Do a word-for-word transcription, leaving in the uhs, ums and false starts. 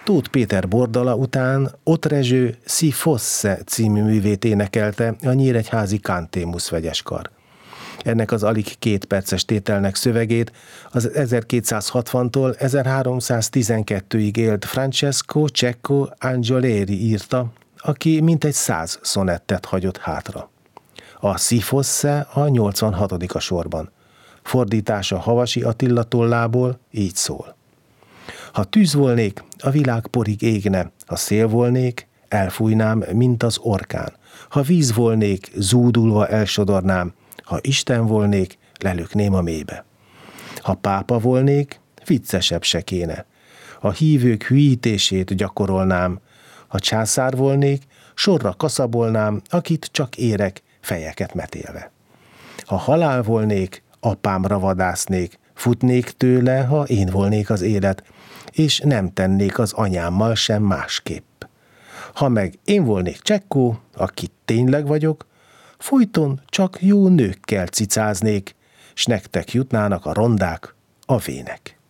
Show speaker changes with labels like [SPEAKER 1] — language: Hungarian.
[SPEAKER 1] Tóth Péter bordala után Otrezső Si fosse című művét énekelte a nyíregyházi Cantémus vegyeskar. Ennek az alig két perces tételnek szövegét az ezerkétszázhatvantól ezerháromszáztizenkettőig élt Francesco Cecco Angioleri írta, aki mintegy száz szonettet hagyott hátra. A Si fosse a nyolcvanhatodik a sorban. Fordítása Havasi Attila tollából így szól. Ha tűz volnék, a világ porig égne, ha szél volnék, elfújnám, mint az orkán. Ha víz volnék, zúdulva elsodornám, ha Isten volnék, lelökném a mélybe. Ha pápa volnék, viccesebb se kéne. A hívők hülyítését gyakorolnám. Ha császár volnék, sorra kaszabolnám, akit csak érek, fejeket metélve. Ha halál volnék, apámra vadásznék, futnék tőle, ha én volnék az élet, és nem tennék az anyámmal sem másképp. Ha meg én volnék Csekkó, aki tényleg vagyok, folyton csak jó nőkkel cicáznék, s nektek jutnának a rondák a vének.